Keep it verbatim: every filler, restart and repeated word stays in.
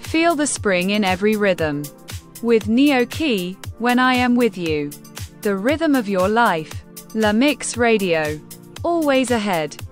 Feel the spring in every rhythm. With Neo Key, When I Am With You. The rhythm of your life. La Mix Radio. Always ahead.